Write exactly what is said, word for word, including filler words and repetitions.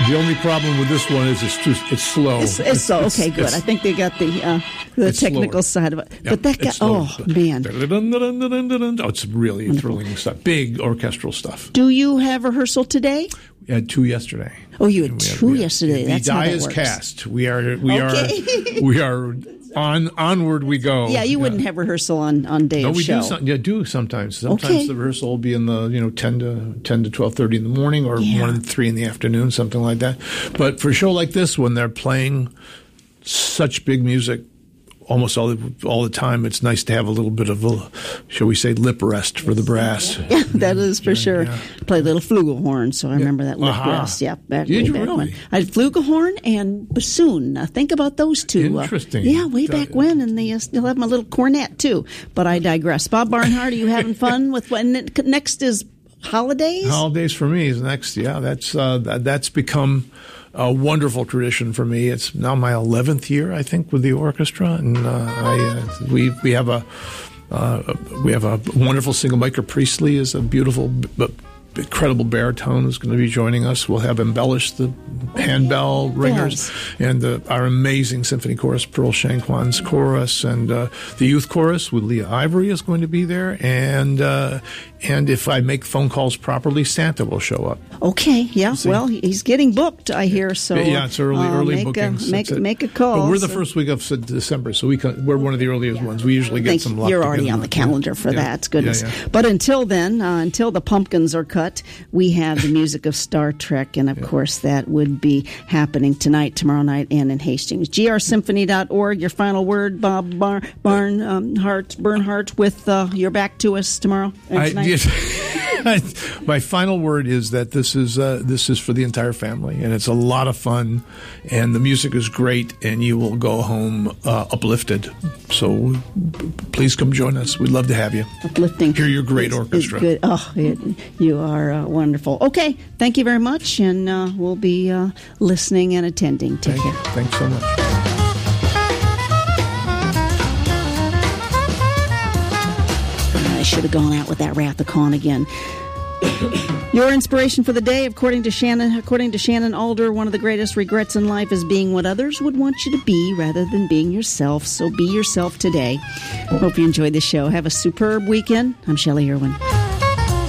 The only problem with this one is it's too, it's slow. It's, it's so okay, good. I think they got the uh, the technical slower. side of it. Yeah, but that guy, oh man, oh, it's really Wonderful. thrilling stuff. Big orchestral stuff. Do you have rehearsal today? We had two yesterday. Oh, you had two had, yesterday. The That's die how that is works. cast. We are we okay. are we are on onward we go. Yeah, you yeah. wouldn't have rehearsal on, on day no, of we show. do. Some, yeah, do sometimes. Sometimes okay. the rehearsal will be in the you know ten to ten to twelve thirty in the morning, or yeah. one and three in the afternoon, something like that. But for a show like this, when they're playing such big music almost all the, all the time, it's nice to have a little bit of a, shall we say, lip rest for the brass. Yeah, that is for sure. Yeah. Play a little flugelhorn, so I yeah. remember that lip uh-huh. rest. Yeah, back, Did way you back really? when. I had flugelhorn and bassoon. Now think about those two. Interesting. Uh, yeah, way back when, and they uh, still have my little cornet too. But I digress. Bob Barnhart, are you having fun with what next is holidays? Holidays for me is next. Yeah, that's uh, that, that's become a wonderful tradition for me. It's now my eleventh year, I think, with the orchestra, and uh, I uh, we we have a uh, we have a wonderful singer. Micah Priestley is a beautiful but incredible baritone who's going to be joining us. We'll have embellished the handbell ringers yes. and the, our amazing symphony chorus, Pearl Shankwan's chorus, and uh, the youth chorus with Leah Ivory is going to be there, and uh, and if I make phone calls properly, Santa will show up. Okay, yeah. See? Well, he's getting booked, I hear. So yeah, it's early, uh, early make bookings. A, make, make a call. But we're the so. first week of December, so we can, we're one of the earliest yeah. ones. We usually get Thank some you. luck. You're already on the calendar for yeah. that. Goodness. Yeah, yeah. But until then, uh, until the pumpkins are cut, we have the music of Star Trek, and of yeah. course that would be happening tonight, tomorrow night, and in Hastings. G R symphony dot org. Your final word, Bob Bar- Barn um, Hart Bernhardt, with uh, you're back to us tomorrow. I, yes. My final word is that this is uh, this is for the entire family, and it's a lot of fun, and the music is great, and you will go home uh, uplifted. So please come join us. We'd love to have you. Uplifting. Hear your great it's, orchestra. It's good. Oh, it, you are uh, wonderful. Okay, thank you very much, and uh, we'll be uh, listening and attending. Take Thank care. You. Thanks so much. I should have gone out with that Wrath of Khan again. Your inspiration for the day, according to Shannon, according to Shannon Alder, one of the greatest regrets in life is being what others would want you to be rather than being yourself. So be yourself today. Hope you enjoyed the show. Have a superb weekend. I'm Shelley Irwin.